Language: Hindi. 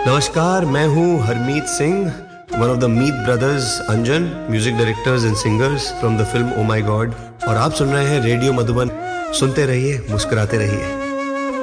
नमस्कार, मैं हूँ Harmeet Singh, one of the Meet brothers Anjan, music directors and singers from the film O my God, और आप सुन रहे हैं रेडियो मधुबन। सुनते रहिए, मुस्कुराते रहिए।